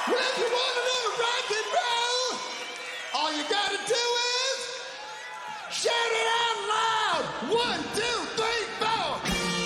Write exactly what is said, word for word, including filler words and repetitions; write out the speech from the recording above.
Well, if you want to know rock and roll, all you gotta do is shout it out loud. One, two.